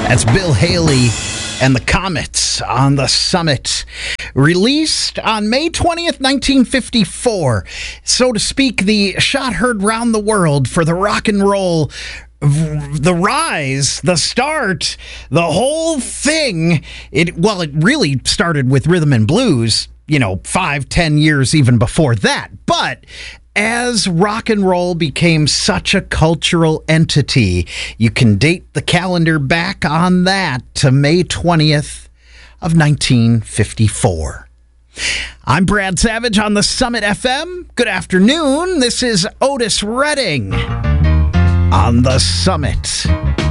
That's Bill Haley and the Comets on the Summit. Released on May 20th, 1954. So to speak, the shot heard round the world for the rock and roll, the rise, the start, the whole thing. It really started with rhythm and blues, 5-10 years even before that. But as rock and roll became such a cultural entity, you can date the calendar back on that to May 20th of 1954. I'm Brad Savage on the Summit FM. Good afternoon. This is Otis Redding on the Summit.